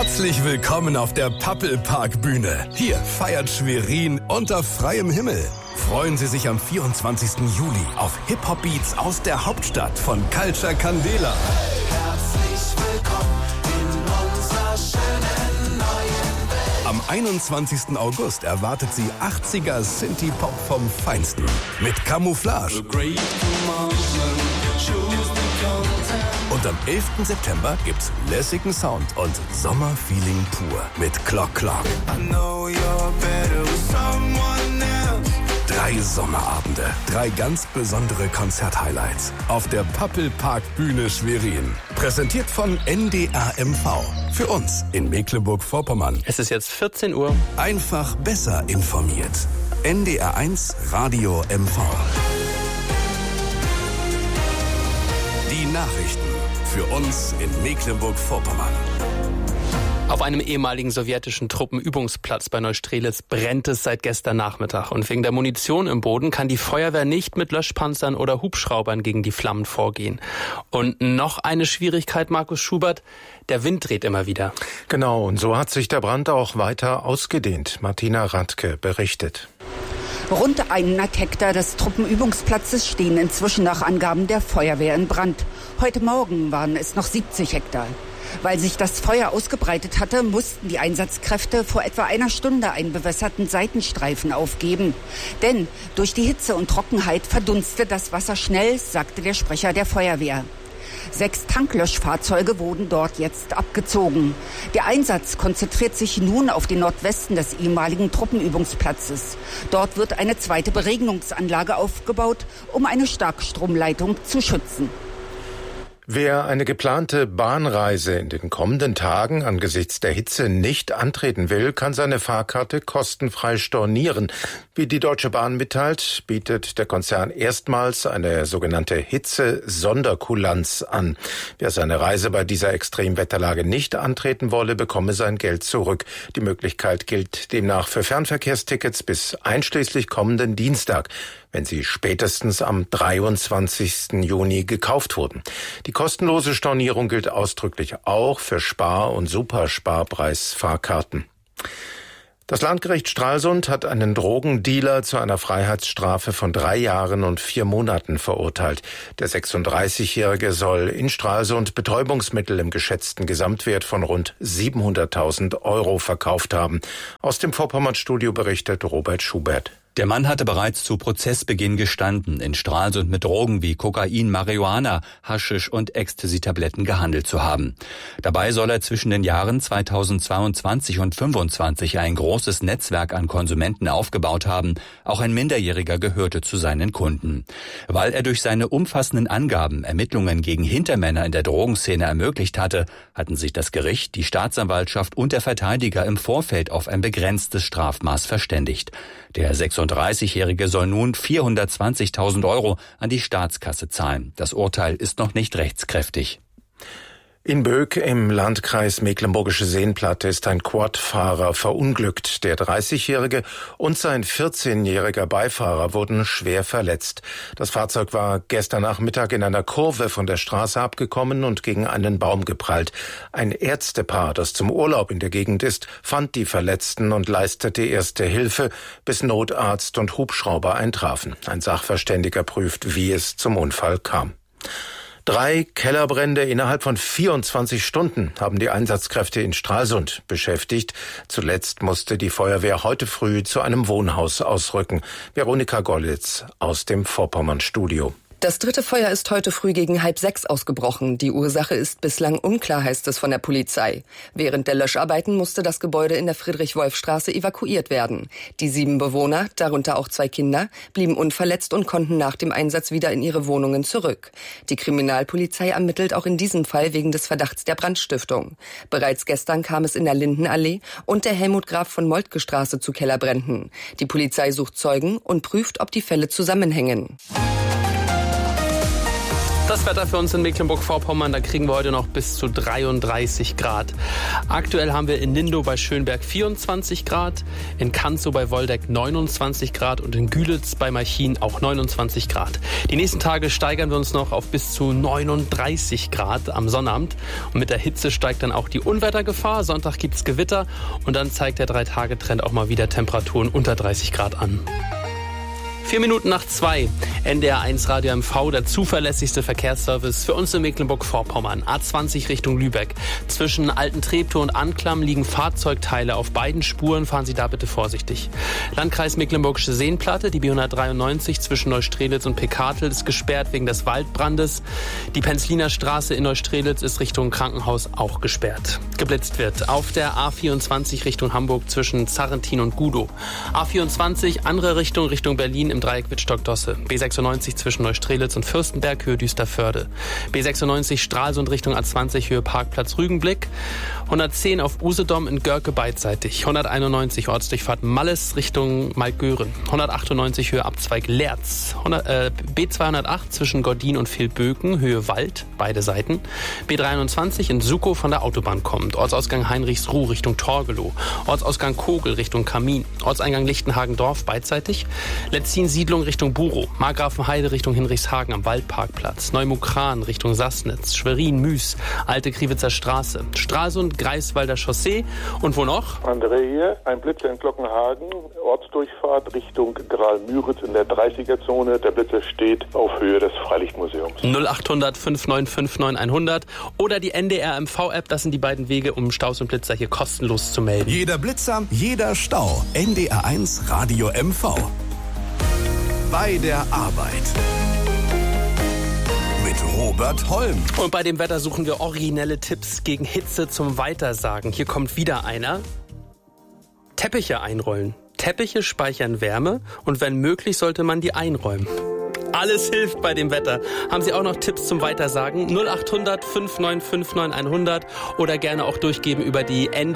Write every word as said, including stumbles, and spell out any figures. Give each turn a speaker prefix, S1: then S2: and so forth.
S1: Herzlich willkommen auf der Pappelpark-Bühne. Hier feiert Schwerin unter freiem Himmel. Freuen Sie sich am vierundzwanzigsten Juli auf Hip-Hop-Beats aus der Hauptstadt von Culture Candela.
S2: Herzlich willkommen in unserer schönen neuen Welt.
S1: Am einundzwanzigsten August erwartet Sie achtziger Synthie-Pop vom Feinsten mit Camouflage. Und am elften September gibt's lässigen Sound und Sommerfeeling pur mit Clock Clock. Drei Sommerabende, drei ganz besondere Konzerthighlights auf der Pappelpark-Bühne Schwerin. Präsentiert von N D R M V. Für uns in Mecklenburg-Vorpommern.
S3: Es ist jetzt vierzehn Uhr.
S1: Einfach besser informiert. N D R eins Radio M V. Die Nachrichten für uns in Mecklenburg-Vorpommern.
S3: Auf einem ehemaligen sowjetischen Truppenübungsplatz bei Neustrelitz brennt es seit gestern Nachmittag. Und wegen der Munition im Boden kann die Feuerwehr nicht mit Löschpanzern oder Hubschraubern gegen die Flammen vorgehen. Und noch eine Schwierigkeit, Markus Schubert, der Wind dreht immer wieder.
S4: Genau, und so hat sich der Brand auch weiter ausgedehnt. Martina Radke berichtet.
S5: Rund hundert Hektar des Truppenübungsplatzes stehen inzwischen nach Angaben der Feuerwehr in Brand. Heute Morgen waren es noch siebzig Hektar. Weil sich das Feuer ausgebreitet hatte, mussten die Einsatzkräfte vor etwa einer Stunde einen bewässerten Seitenstreifen aufgeben. Denn durch die Hitze und Trockenheit verdunstet das Wasser schnell, sagte der Sprecher der Feuerwehr. Sechs Tanklöschfahrzeuge wurden dort jetzt abgezogen. Der Einsatz konzentriert sich nun auf den Nordwesten des ehemaligen Truppenübungsplatzes. Dort wird eine zweite Beregnungsanlage aufgebaut, um eine Starkstromleitung zu schützen.
S4: Wer eine geplante Bahnreise in den kommenden Tagen angesichts der Hitze nicht antreten will, kann seine Fahrkarte kostenfrei stornieren. Wie die Deutsche Bahn mitteilt, bietet der Konzern erstmals eine sogenannte Hitze-Sonderkulanz an. Wer seine Reise bei dieser Extremwetterlage nicht antreten wolle, bekomme sein Geld zurück. Die Möglichkeit gilt demnach für Fernverkehrstickets bis einschließlich kommenden Dienstag, wenn sie spätestens am dreiundzwanzigsten Juni gekauft wurden. Die kostenlose Stornierung gilt ausdrücklich auch für Spar- und Supersparpreisfahrkarten. Das Landgericht Stralsund hat einen Drogendealer zu einer Freiheitsstrafe von drei Jahren und vier Monaten verurteilt. Der sechsunddreißigjährige soll in Stralsund Betäubungsmittel im geschätzten Gesamtwert von rund siebenhunderttausend Euro verkauft haben. Aus dem Vorpommern-Studio berichtet Robert Schubert.
S6: Der Mann hatte bereits zu Prozessbeginn gestanden, in Stralsund mit Drogen wie Kokain, Marihuana, Haschisch und Ecstasy-Tabletten gehandelt zu haben. Dabei soll er zwischen den Jahren zweitausendzweiundzwanzig und fünfundzwanzig ein großes Netzwerk an Konsumenten aufgebaut haben. Auch ein Minderjähriger gehörte zu seinen Kunden. Weil er durch seine umfassenden Angaben Ermittlungen gegen Hintermänner in der Drogenszene ermöglicht hatte, hatten sich das Gericht, die Staatsanwaltschaft und der Verteidiger im Vorfeld auf ein begrenztes Strafmaß verständigt. Der sechsunddreißigjährige soll nun vierhundertzwanzigtausend Euro an die Staatskasse zahlen. Das Urteil ist noch nicht rechtskräftig.
S4: In Böck im Landkreis Mecklenburgische Seenplatte ist ein Quadfahrer verunglückt. Der dreißigjährige und sein vierzehnjähriger Beifahrer wurden schwer verletzt. Das Fahrzeug war gestern Nachmittag in einer Kurve von der Straße abgekommen und gegen einen Baum geprallt. Ein Ärztepaar, das zum Urlaub in der Gegend ist, fand die Verletzten und leistete erste Hilfe, bis Notarzt und Hubschrauber eintrafen. Ein Sachverständiger prüft, wie es zum Unfall kam. Drei Kellerbrände innerhalb von vierundzwanzig Stunden haben die Einsatzkräfte in Stralsund beschäftigt. Zuletzt musste die Feuerwehr heute früh zu einem Wohnhaus ausrücken. Veronika Gollitz aus dem Vorpommern-Studio.
S7: Das dritte Feuer ist heute früh gegen halb sechs ausgebrochen. Die Ursache ist bislang unklar, heißt es von der Polizei. Während der Löscharbeiten musste das Gebäude in der Friedrich-Wolf-Straße evakuiert werden. Die sieben Bewohner, darunter auch zwei Kinder, blieben unverletzt und konnten nach dem Einsatz wieder in ihre Wohnungen zurück. Die Kriminalpolizei ermittelt auch in diesem Fall wegen des Verdachts der Brandstiftung. Bereits gestern kam es in der Lindenallee und der Helmut Graf von Moltke Straße zu Kellerbränden. Die Polizei sucht Zeugen und prüft, ob die Fälle zusammenhängen.
S3: Das Wetter für uns in Mecklenburg-Vorpommern, da kriegen wir heute noch bis zu dreiunddreißig Grad. Aktuell haben wir in Nindow bei Schönberg vierundzwanzig Grad, in Kanzow bei Woldeck neunundzwanzig Grad und in Gülitz bei Malchin auch neunundzwanzig Grad. Die nächsten Tage steigern wir uns noch auf bis zu neununddreißig Grad am Sonnabend. Und mit der Hitze steigt dann auch die Unwettergefahr. Sonntag gibt's Gewitter und dann zeigt der Drei-Tage-Trend auch mal wieder Temperaturen unter dreißig Grad an. Vier Minuten nach zwei. N D R eins Radio M V, der zuverlässigste Verkehrsservice für uns in Mecklenburg-Vorpommern. A zwanzig Richtung Lübeck. Zwischen Alten Treptow und Anklam liegen Fahrzeugteile auf beiden Spuren. Fahren Sie da bitte vorsichtig. Landkreis Mecklenburgische Seenplatte, die B hundertdreiundneunzig zwischen Neustrelitz und Pekatel ist gesperrt wegen des Waldbrandes. Die Penzliner Straße in Neustrelitz ist Richtung Krankenhaus auch gesperrt. Geblitzt wird auf der A vierundzwanzig Richtung Hamburg zwischen Zarrentin und Gudow. A vierundzwanzig, andere Richtung, Richtung Berlin im Dreieck Wittstock-Dosse. B sechsundneunzig zwischen Neustrelitz und Fürstenberg, Höhe Düsterförde. B sechsundneunzig Stralsund Richtung A zwanzig, Höhe Parkplatz Rügenblick. hundertzehn auf Usedom in Görke beidseitig. hunderteinundneunzig Ortsdurchfahrt Malles Richtung Maltgören. hundertachtundneunzig Höhe Abzweig Lerz. hundert, äh, B zweihundertacht zwischen Gordin und Vilböken, Höhe Wald, beide Seiten. B dreiundzwanzig in Sukow von der Autobahn kommt. Ortsausgang Heinrichsruh Richtung Torgelow. Ortsausgang Kogel Richtung Kamin. Ortseingang Lichtenhagen-Dorf beidseitig. Letzin Siedlung Richtung Burow. Markgrafenheide Richtung Hinrichshagen am Waldparkplatz. Neumukran Richtung Sassnitz. Schwerin, Müs, Alte Kriwitzer Straße. Stralsund, Greifswalder Chaussee. Und wo noch?
S8: André hier, ein Blitzer in Glockenhagen. Ortsdurchfahrt Richtung Graal-Müritz in der dreißiger-Zone. Der Blitzer steht auf Höhe des Freilichtmuseums.
S3: null achthundert fünf neun fünf neun hundert oder die N D R M V-App. Das sind die beiden Wege, um Staus und Blitzer hier kostenlos zu melden.
S1: Jeder Blitzer, jeder Stau. N D R eins Radio M V. Bei der Arbeit. Mit Robert Holm.
S3: Und bei dem Wetter suchen wir originelle Tipps gegen Hitze zum Weitersagen. Hier kommt wieder einer. Teppiche einrollen. Teppiche speichern Wärme und wenn möglich sollte man die einräumen. Alles hilft bei dem Wetter. Haben Sie auch noch Tipps zum Weitersagen? null achthundert fünf neun fünf neun hundert oder gerne auch durchgeben über die N D R